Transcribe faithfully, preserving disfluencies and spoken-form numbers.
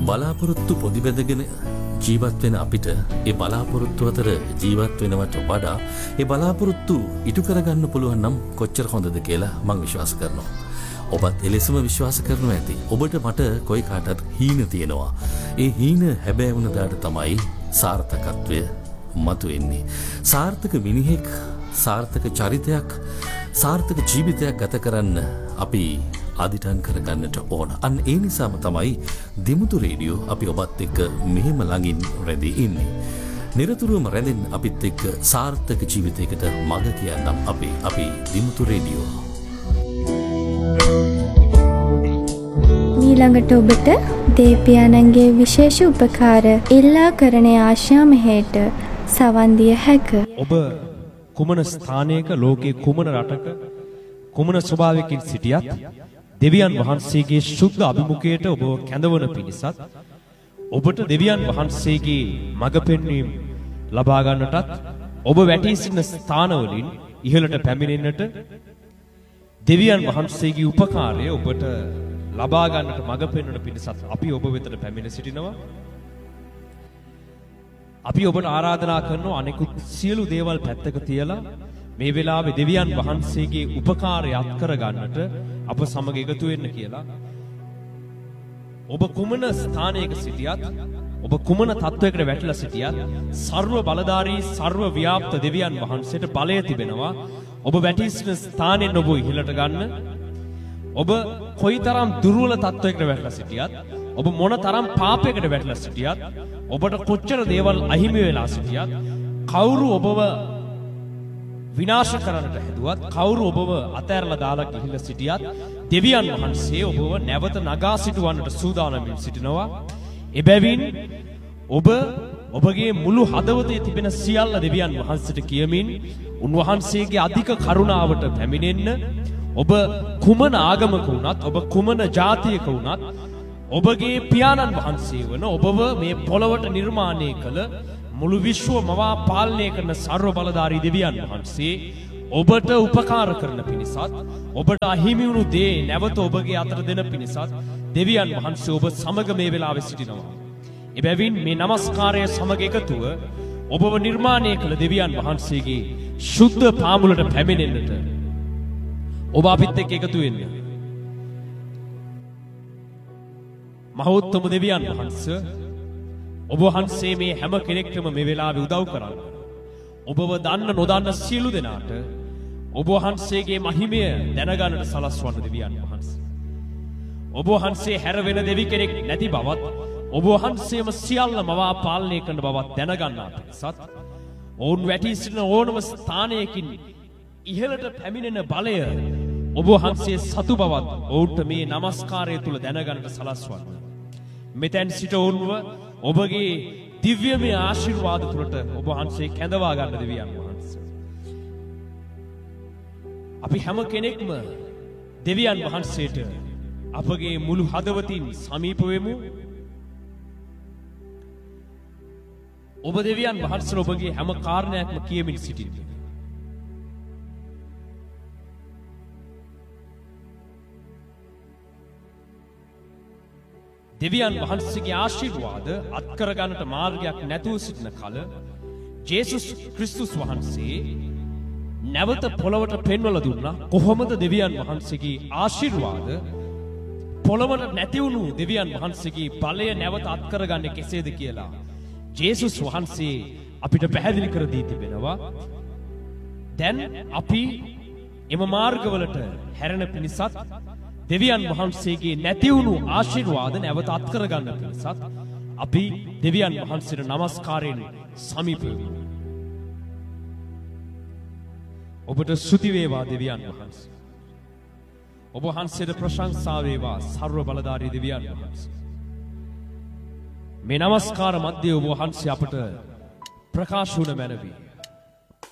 බලාපොරොත්තු පොදි බැඳගෙන ජීවත් වෙන අපිට ඒ බලාපොරොත්තු අතර ජීවත් වෙනවට වඩා ඒ බලාපොරොත්තු ඉටු කරගන්න පුළුවන් නම් කොච්චර හොඳද කියලා මම විශ්වාස කරනවා. ඔබත් එලෙසම විශ්වාස කරනවා ඇති. ඔබට මට කොයි කාටත් හීන තියෙනවා. ඒ හීන හැබෑ වුණ දාට තමයි සාර්ථකත්වය මතුවෙන්නේ. සාර්ථක මිනිහෙක්, සාර්ථක චරිතයක්, සාර්ථක ජීවිතයක් ගත කරන්න අපි අදිටන් කරගන්නට ඕන. අන්න ඒ නිසාම තමයි දිමුතු රේඩියෝ අපි ඔබත් එක්ක මෙහෙම ළඟින් රැඳී ඉන්නේ. නිරතුරුවම රැඳෙන්න අපිත් එක්ක සාර්ථක ජීවිතයකට මඟ කියන්නම් අපි අපි දිමුතු රේඩියෝ. ඊළඟට ඔබට දේපියාණන්ගේ විශේෂ උපකාර ඉල්ලා කරන ආශා මෙහෙට සවන් දිය හැක. ඔබ කුමන ස්ථානයක, ලෝකයේ කුමන රටක, කුමන ස්වභාවයකින් සිටියත් දෙවියන් වහන්සේගේ ශුද්ධ අභිමුඛයට ඔබ කැඳවන පිණිසත් ඔබට දෙවියන් වහන්සේගේ මඟ පෙන්වීම ලබා ගන්නටත් ඔබ වැටී සිටින ස්ථානවලින් ඉහළට පැමිණෙන්නට දෙවියන් වහන්සේගේ උපකාරය ඔබට ලබා ගන්නට මඟ පෙන්වන පිණිසත් අපි ඔබ වෙතට පැමිණ සිටිනවා. අපි ඔබට ආරාධනා කරනවා අනෙකුත් සියලු දේවල් පැත්තක තියලා මේ වෙලාවේ දෙවියන් වහන්සේගේ උපකාරය අත්කර ගන්නට අප සමග එකතු වෙන්න කියලා. ඔබ කුමන ස්ථානයක සිටියත්, ඔබ කුමන තත්වයකට වැටිලා සිටියත්, ਸਰව බලධාරී ਸਰව ව්‍යාප්ත දෙවියන් වහන්සේට බලය තිබෙනවා ඔබ වැටී සිටින ස්ථානෙන් ඔබ ඉහළට ගන්න. ඔබ කොයිතරම් දුර්වල තත්වයකට වැටලා සිටියත්, ඔබ මොන තරම් පාපයකට වැටලා සිටියත්, ඔබට කොච්චර දේවල් අහිමි වෙලා සිටියත්, කවුරු ඔබව විනාශ කරන්නට හැදුවත්, කවුරු ඔබව අතෑරලා දාලා ගිහිල්ලා සිටියත්, දෙවියන් වහන්සේ ඔබව නැවත නගා සිටවන්නට සූදානම්ව සිටිනවා. එබැවින් ඔබ ඔබගේ මුළු හදවතේ තිබෙන සියල්ල දෙවියන් වහන්සේට කියමින් උන්වහන්සේගේ අධික කරුණාවට පැමිණෙන්න. ඔබ කුමන ආගමක වුණත්, ඔබ කුමන ජාතියක වුණත්, ඔබගේ පියාණන් වහන්සේ වන ඔබව මේ පොළවට නිර්මාණය කළ මුළු විශ්ව මවා පාලනය කරන ਸਰව බලධාරී දෙවියන් වහන්සේ ඔබට උපකාර කරන පිණිසත්, ඔබට අහිමි වුණු දේ නැවත ඔබගේ අතට දෙන පිණිසත් දෙවියන් වහන්සේ ඔබ සමග මේ වෙලාවේ සිටිනවා. එබැවින් මේ নমස්කාරය සමග එකතුව ඔබව නිර්මාණය කළ දෙවියන් වහන්සේගේ ශුද්ධ පාමුලට පැමිණෙන්නට ඔබ අපිත් එක්ක එකතු වෙන්න. මහෞත්තම දෙවියන් වහන්සේ ඔබ වහන්සේ මේ හැම කෙනෙක්ටම මේ වෙලාවේ උදව් කරන්න. ඔබව දන්න නොදන්න සියලු දෙනාට ඔබ වහන්සේගේ මහිමය දැනගන්නට සලස්වන්න දෙවියන් වහන්සේ. ඔබ වහන්සේ හැර වෙන දෙවි කෙනෙක් නැති බවත්, ඔබ වහන්සේම සියල්ල මවා පාලනය කරන බවත් දැනගන්නා පිණිසත් ඔවුන් වැටී සිටින ඕනම ස්ථානයකින් ඉහළට පැමිණෙන බලය ඔබ වහන්සේ සතු බවත් ඔවුන්ට මේ নমස්කාරය තුල දැනගන්නට සලස්වන්න. මෙතෙන් සිට ඔවුන්ව ඔබගේ දිව්‍යමය ආශිර්වාද තුලට ඔබ වහන්සේ කැඳවා ගන්න දෙවියන් වහන්සේ. අපි හැම කෙනෙක්ම දෙවියන් වහන්සේට අපගේ මුළු හදවතින් සමීප වෙමු. ඔබ දෙවියන් වහන්සේ ඔබගේ හැම කාරණයක්ම කියමින් සිටින්න. දෙවියන් වහන්සේගේ ආශිර්වාද අත්කර ගන්නට මාර්ගයක් නැතුව සිටින කල ජේසුස් ක්‍රිස්තුස් වහන්සේ නැවත පොළවට පෙන්වලා දුන්නා කොහොමද දෙවියන් වහන්සේගේ ආශිර්වාද පොළවට නැති වුණු දෙවියන් වහන්සේගේ බලය නැවත අත්කර ගන්නේ කෙසේද කියලා ජේසුස් වහන්සේ අපිට පැහැදිලි කර දී තිබෙනවා. දැන් අපි එම මාර්ගවලට හැරෙන පිණිසත් දෙවියන් වහන්සේගේ නැති වුණු ආශිර්වාද නැවත අත්කර ගන්න පිණිසත් අපි දෙවියන් වහන්සේට নমස්කාරයෙන් සමීප වෙමු. ඔබට ස්තුති වේවා දෙවියන් වහන්සේ. ඔබ වහන්සේට ප්‍රශංසා වේවා ਸਰව බලධාරී දෙවියන් වහන්සේ. මේ নমස්කාර මැද්දේ ඔබ වහන්සේ අපට ප්‍රකාශ වුණ මැනවි.